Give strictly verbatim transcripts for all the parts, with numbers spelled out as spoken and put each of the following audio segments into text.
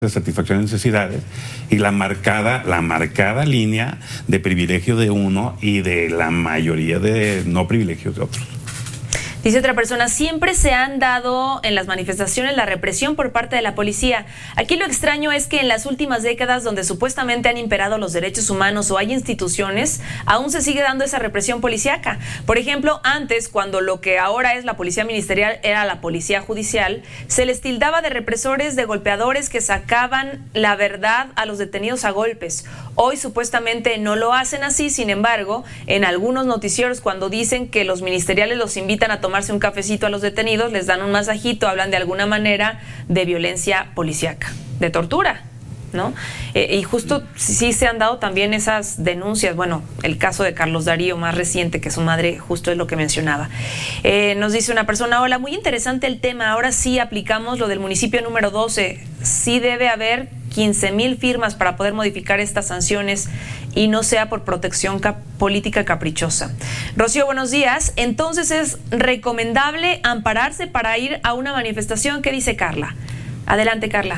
de satisfacción de necesidades y la marcada, la marcada línea de privilegio de uno y de la mayoría de no privilegios de otros. Dice otra persona, siempre se han dado en las manifestaciones la represión por parte de la policía. Aquí lo extraño es que en las últimas décadas donde supuestamente han imperado los derechos humanos o hay instituciones, aún se sigue dando esa represión policíaca. Por ejemplo, antes, cuando lo que ahora es la policía ministerial era la policía judicial, se les tildaba de represores, de golpeadores que sacaban la verdad a los detenidos a golpes. Hoy supuestamente no lo hacen así, sin embargo, en algunos noticieros cuando dicen que los ministeriales los invitan a tomar tomarse un cafecito a los detenidos, les dan un masajito, hablan de alguna manera de violencia policíaca, de tortura, ¿no? Eh, y justo sí se han dado también esas denuncias, bueno, el caso de Carlos Darío más reciente, que su madre justo es lo que mencionaba. Eh, nos dice una persona, hola, muy interesante el tema, ahora sí aplicamos lo del municipio número doce, sí debe haber quince mil firmas para poder modificar estas sanciones y no sea por protección cap- política caprichosa. Rocío, buenos días. Entonces, ¿es recomendable ampararse para ir a una manifestación? ¿Qué dice Carla? Adelante, Carla.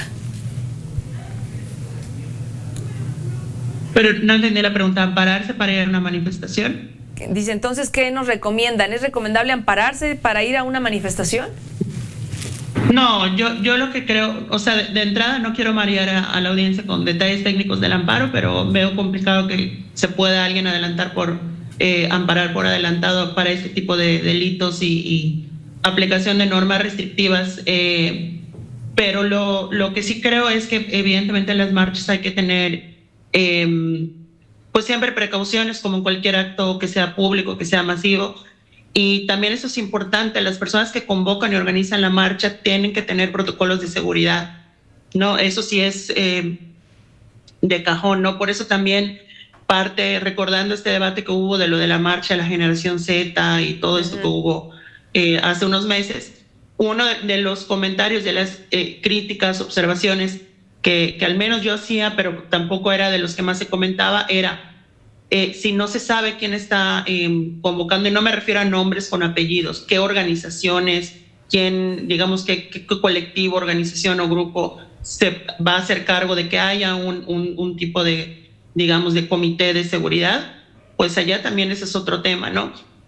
Pero no entendí la pregunta, ¿ampararse para ir a una manifestación? Dice, entonces, ¿qué nos recomiendan? ¿Es recomendable ampararse para ir a una manifestación? No, yo, yo lo que creo, o sea, de, de entrada no quiero marear a, a la audiencia con detalles técnicos del amparo, pero veo complicado que se pueda alguien adelantar por, eh, amparar por adelantado para este tipo de delitos y, y aplicación de normas restrictivas. Eh, pero lo, lo que sí creo es que evidentemente en las marchas hay que tener, eh, pues siempre precauciones como en cualquier acto que sea público, que sea masivo. Y también eso es importante, las personas que convocan y organizan la marcha tienen que tener protocolos de seguridad, ¿no? Eso sí es eh, de cajón, ¿no? Por eso también parte, recordando este debate que hubo de lo de la marcha de la generación Z y todo esto uh-huh. que hubo eh, hace unos meses, uno de los comentarios, de las eh, críticas, observaciones que, que al menos yo hacía, pero tampoco era de los que más se comentaba, era... Eh, si no se sabe quién está eh, convocando, y no me refiero a nombres con apellidos, qué organizaciones, quién, digamos, qué, qué colectivo, organización o grupo se va a hacer cargo de que haya un, un, un tipo de, digamos, de comité de seguridad, pues allá también ese es otro tema, ¿no?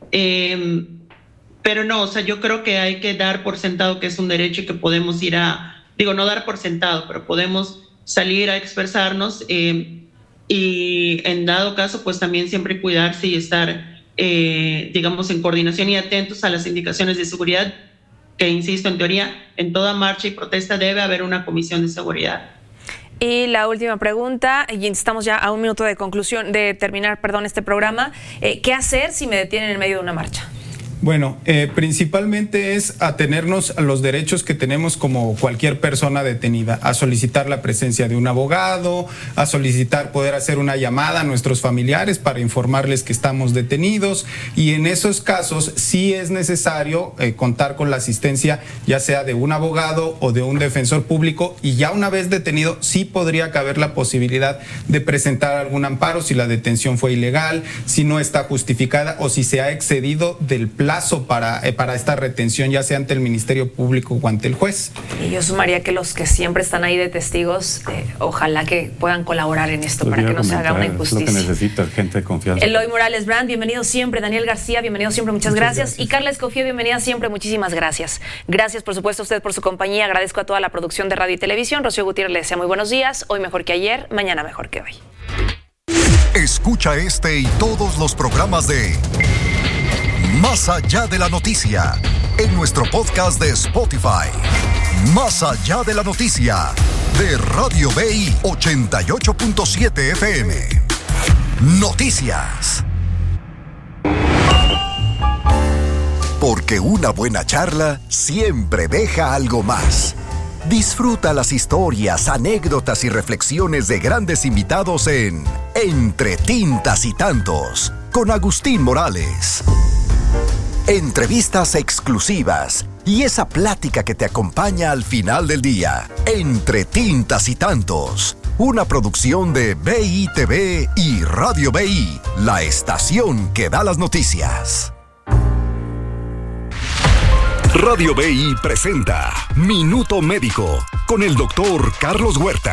Eh, pero no, o sea, yo creo que hay que dar por sentado que es un derecho y que podemos ir a, digo, no dar por sentado, pero podemos salir a expresarnos, eh, y en dado caso pues también siempre cuidarse y estar eh, digamos en coordinación y atentos a las indicaciones de seguridad que, insisto, en teoría en toda marcha y protesta debe haber una comisión de seguridad. Y la última pregunta, y estamos ya a un minuto de conclusión, de terminar, perdón, este programa, eh, ¿qué hacer si me detienen en medio de una marcha? Bueno, eh, principalmente es atenernos a los derechos que tenemos como cualquier persona detenida, a solicitar la presencia de un abogado, a solicitar poder hacer una llamada a nuestros familiares para informarles que estamos detenidos, y en esos casos sí es necesario eh, contar con la asistencia ya sea de un abogado o de un defensor público, y ya una vez detenido sí podría caber la posibilidad de presentar algún amparo si la detención fue ilegal, si no está justificada o si se ha excedido del plazo para, eh, para esta retención, ya sea ante el Ministerio Público o ante el juez. Y yo sumaría que los que siempre están ahí de testigos, eh, ojalá que puedan colaborar en esto para que no se haga una injusticia. Es lo que necesita, gente de confianza. Eloy Morales Brand, bienvenido siempre. Daniel García, bienvenido siempre, muchas, muchas gracias. gracias. Y Carla Escofía, bienvenida siempre, muchísimas gracias. Gracias, por supuesto, a usted por su compañía. Agradezco a toda la producción de Radio y Televisión. Rocío Gutiérrez le desea muy buenos días. Hoy mejor que ayer, mañana mejor que hoy. Escucha este y todos los programas de Más Allá de la Noticia en nuestro podcast de Spotify. Más Allá de la Noticia de Radio B I ochenta y ocho punto siete F M. Noticias. Porque una buena charla siempre deja algo más. Disfruta las historias, anécdotas y reflexiones de grandes invitados en Entre Tintas y Tantos con Agustín Morales. Entrevistas exclusivas y esa plática que te acompaña al final del día. Entre Tintas y Tantos, una producción de B I T V y Radio B I, la estación que da las noticias. Radio B I presenta Minuto Médico con el doctor Carlos Huerta.